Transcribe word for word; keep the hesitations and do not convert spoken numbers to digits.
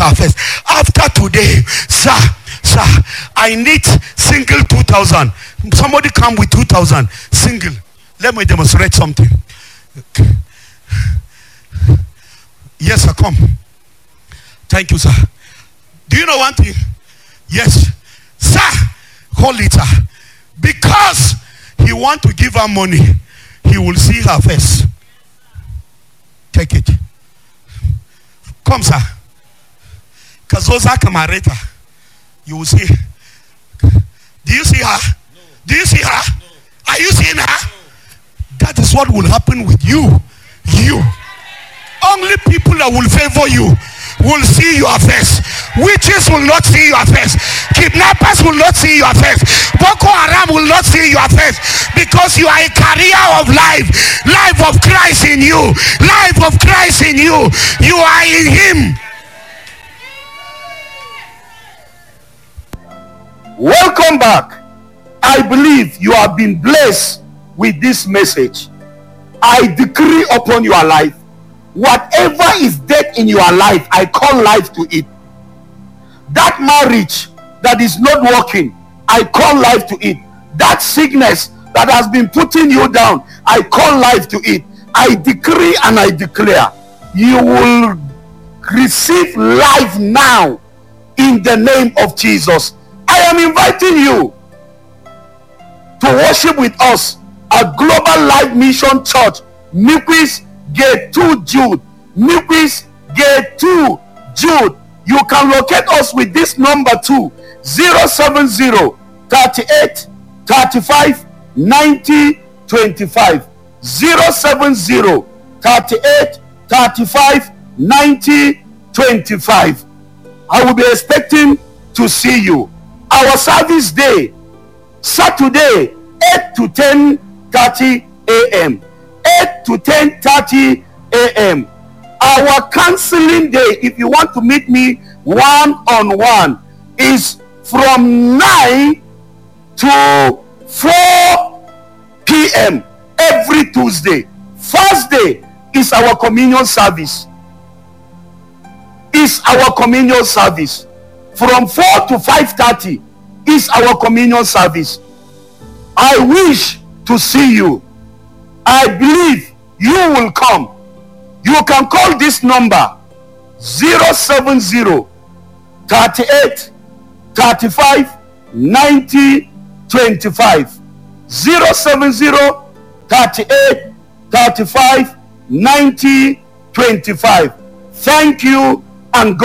her first. After today, sir, sir, I need single two thousand. Somebody come with two thousand. Single. Let me demonstrate something. Yes, sir, come. Thank you, sir. Do you know one thing? Yes. Sir, hold it, sir. Because he want to give her money, he will see her face. Take it. Come, sir. Kazoza Kamareta. You will see. Do you see her? No. Do you see her? No. Are you seeing her? No. That is what will happen with you. You. Only people that will favor you will see your face. Witches will not see your face. Kidnappers will not see your face. Boko Haram will not see your face, because you are a carrier of life. Life of Christ in you. Life of Christ in you. You are in him. Welcome back. I believe you have been blessed with this message. I decree upon your life, whatever is dead in your life, I call life to it. That marriage that is not working, I call life to it. That sickness that has been putting you down, I call life to it. I decree and I declare, you will receive life now in the name of Jesus. I am inviting you to worship with us at Global Life Mission Church, Newquist Gate two, Jude. Newquist Gate two, Jude. You can locate us with this number too: zero seven zero, thirty-eight, thirty-five, ninety, twenty-five. zero seven zero, thirty-eight, thirty-five, ninety, twenty-five. I will be expecting to see you. Our service day, Saturday, eight to ten thirty a m eight to ten thirty a m Our counseling day, if you want to meet me one-on-one, is from nine to four p m every Tuesday. Thursday is our communion service. Is our communion service. From four to five thirty is our communion service. I wish to see you. I believe you will come. You can call this number: zero seven zero, thirty-eight, thirty-five, ninety, twenty-five. zero seven zero, thirty-eight, thirty-five, ninety, twenty-five. Thank you and God